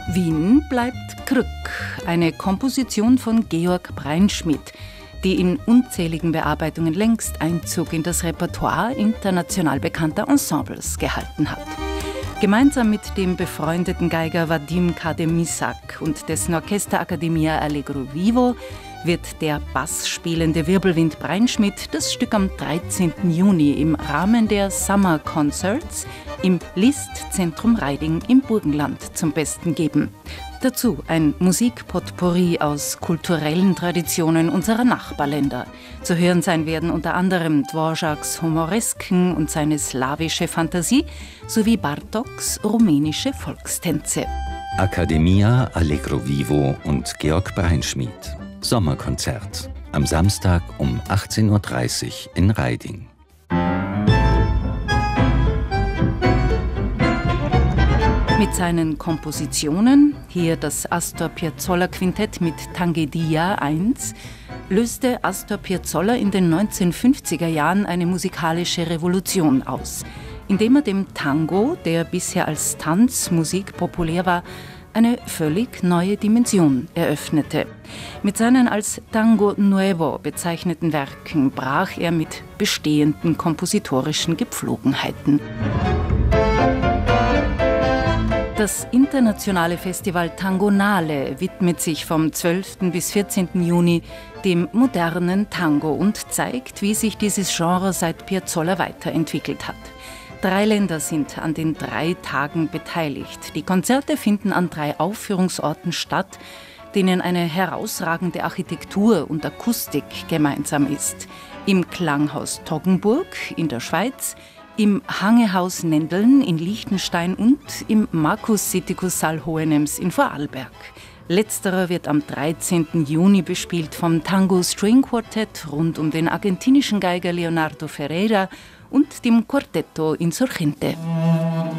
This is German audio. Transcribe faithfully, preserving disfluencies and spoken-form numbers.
Wien bleibt Krück, eine Komposition von Georg Breinschmidt, die in unzähligen Bearbeitungen längst Einzug in das Repertoire international bekannter Ensembles gehalten hat. Gemeinsam mit dem befreundeten Geiger Vadim Kademisak und dessen Orchester Accademia Allegro Vivo wird der bassspielende Wirbelwind Breinschmidt das Stück am dreizehnten Juni im Rahmen der Summer Concerts im Liszt-Zentrum Reiding im Burgenland zum Besten geben. Dazu ein Musikpotpourri aus kulturellen Traditionen unserer Nachbarländer. Zu hören sein werden unter anderem Dvořáks Humoresken und seine slawische Fantasie sowie Bartoks rumänische Volkstänze. Accademia Allegro Vivo und Georg Breinschmidt. Sommerkonzert. Am Samstag um achtzehn Uhr dreißig in Reiding. Mit seinen Kompositionen, hier das Astor Piazzolla Quintett mit Tangedia eins, löste Astor Piazzolla in den neunzehnhundertfünfziger Jahren eine musikalische Revolution aus, indem er dem Tango, der bisher als Tanzmusik populär war, eine völlig neue Dimension eröffnete. Mit seinen als Tango Nuevo bezeichneten Werken brach er mit bestehenden kompositorischen Gepflogenheiten. Das internationale Festival Tangonale widmet sich vom zwölften bis vierzehnten Juni dem modernen Tango und zeigt, wie sich dieses Genre seit Piazzolla weiterentwickelt hat. Drei Länder sind an den drei Tagen beteiligt. Die Konzerte finden an drei Aufführungsorten statt, denen eine herausragende Architektur und Akustik gemeinsam ist. Im Klanghaus Toggenburg in der Schweiz, im Hangehaus Nendeln in Liechtenstein und im Markus Sittikus Saal Hohenems in Vorarlberg. Letzterer wird am dreizehnten Juni bespielt vom Tango String Quartett rund um den argentinischen Geiger Leonardo Ferreira und dem Quartetto Insurgente.